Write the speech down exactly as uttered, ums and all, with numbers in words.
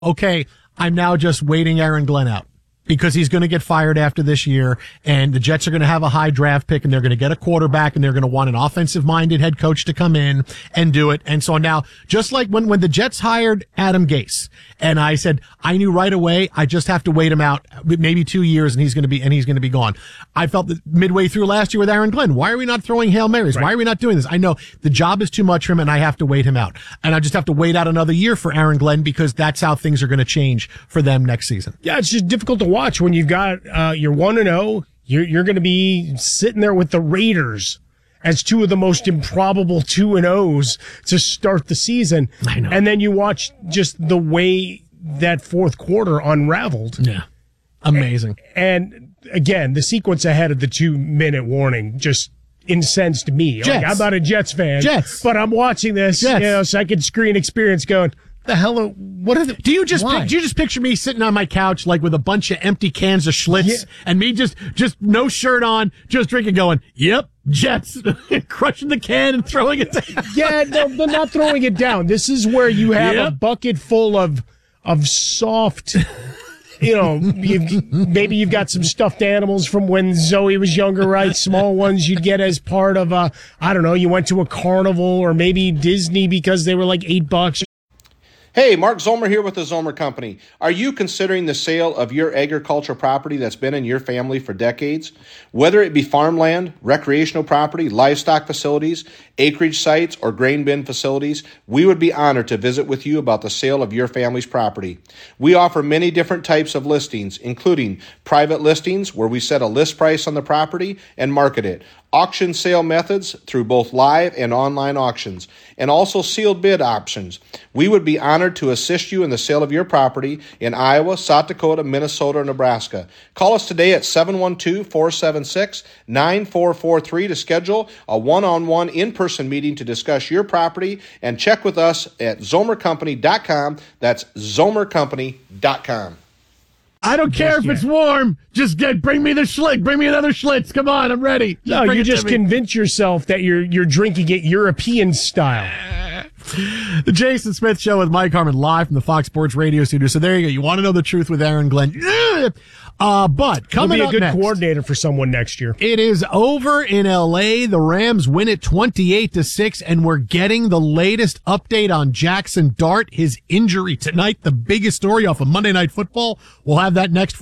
okay, I'm now just waiting Aaron Glenn out because he's going to get fired after this year, and the Jets are going to have a high draft pick, and they're going to get a quarterback, and they're going to want an offensive-minded head coach to come in and do it. And so now, just like when, when the Jets hired Adam Gase, and I said, I knew right away, I just have to wait him out maybe two years, and he's going to be, and he's going to be gone. I felt that midway through last year with Aaron Glenn, why are we not throwing Hail Marys? Right. Why are we not doing this? I know the job is too much for him, and I have to wait him out. And I just have to wait out another year for Aaron Glenn because that's how things are going to change for them next season. Yeah, it's just difficult to watch when you've got uh, you're one and zero. You're you're going to be sitting there with the Raiders as two of the most improbable two and O's to start the season. I know. And then you watch just the way that fourth quarter unraveled. Yeah, amazing. And, and again, the sequence ahead of the two minute warning just incensed me. Like, I'm not a Jets fan, Jets. but I'm watching this, Jets. you know, second screen experience going, the hell, are, what are the, Do you just why? pic- do you just picture me sitting on my couch like with a bunch of empty cans of Schlitz Yeah. and me just just no shirt on, just drinking, going, "Yep, Jets," crushing the can and throwing it down. Yeah, no, they're not throwing it down. This is where you have Yep. a bucket full of of soft, you know, you've, maybe you've got some stuffed animals from when Zoe was younger, right? Small ones you'd get as part of a, I don't know, you went to a carnival or maybe Disney because they were like eight bucks. Hey, Mark Zomer here with the Zomer Company. Are you considering the sale of your agricultural property that's been in your family for decades? Whether it be farmland, recreational property, livestock facilities, acreage sites, or grain bin facilities, we would be honored to visit with you about the sale of your family's property. We offer many different types of listings, including private listings where we set a list price on the property and market it, auction sale methods through both live and online auctions, and also sealed bid options. We would be honored to assist you in the sale of your property in Iowa, South Dakota, Minnesota, or Nebraska. Call us today at seven one two, four seven six, nine four four three to schedule a one-on-one in-person meeting to discuss your property, and check with us at zomer company dot com. That's zomer company dot com. I don't care if it's warm. Just get bring me the Schlitz. Bring me another Schlitz. Come on, I'm ready. Just No, bring you it to just me. convince yourself that you're you're drinking it European style. The Jason Smith Show with Mike Harmon live from the Fox Sports Radio studio. So there you go. You want to know the truth with Aaron Glenn. Uh, but He'll coming be a up good next, coordinator for someone next year. it is over in L A. The Rams win it twenty-eight to six, and we're getting the latest update on Jackson Dart, his injury tonight. The biggest story off of Monday Night Football. We'll have that next.